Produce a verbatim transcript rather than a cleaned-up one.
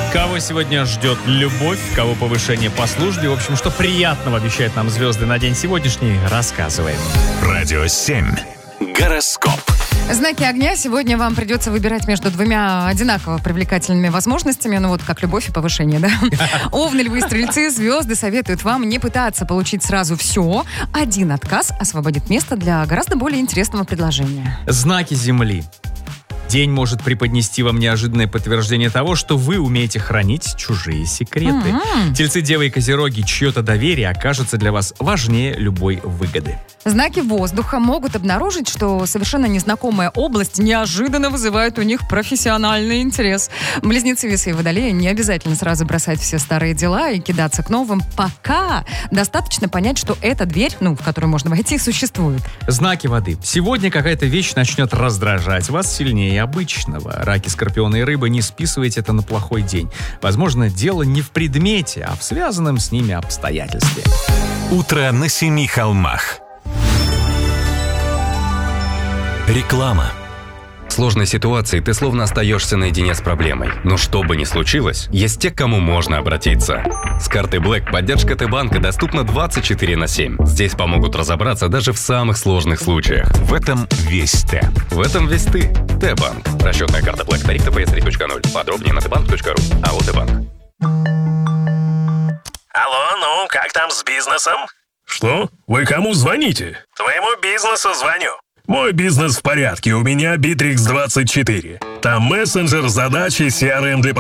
Кого сегодня ждет любовь, кого повышение по службе. В общем, что приятного обещают нам звезды на день сегодняшний, рассказываем. Радио семь. Гороскоп. Знаки огня. Сегодня вам придется выбирать между двумя одинаково привлекательными возможностями. Ну вот как любовь и повышение, да? Овны, львы, стрельцы, звезды советуют вам не пытаться получить сразу все. Один отказ освободит место для гораздо более интересного предложения. Знаки земли. День может преподнести вам неожиданное подтверждение того, что вы умеете хранить чужие секреты. Mm-hmm. Тельцы, девы и козероги, чье-то доверие окажется для вас важнее любой выгоды. Знаки воздуха могут обнаружить, что совершенно незнакомая область неожиданно вызывает у них профессиональный интерес. Близнецы, весы и водолеи не обязательно сразу бросать все старые дела и кидаться к новым. Пока достаточно понять, что эта дверь, ну, в которую можно войти, существует. Знаки воды. Сегодня какая-то вещь начнет раздражать вас сильнее обычного. Раки, скорпионы и рыбы, не списывайте это на плохой день. Возможно, дело не в предмете, а в связанном с ними обстоятельстве. Утро на семи холмах. Реклама. В сложной ситуации ты словно остаешься наедине с проблемой. Но что бы ни случилось, есть те, к кому можно обратиться. С картой Black поддержка Т-банка доступна двадцать четыре на семь. Здесь помогут разобраться даже в самых сложных случаях. В этом весь Т. В этом весь ты. Т-банк. Расчетная карта Black. Тариф тэ пэ эс три точка ноль. Подробнее на тэ банк точка ру. АО Т-банк. Алло, ну, как там с бизнесом? Что? Вы кому звоните? Твоему бизнесу звоню. Мой бизнес в порядке, у меня Битрикс двадцать четыре. Там мессенджер, задачи, си ар эм для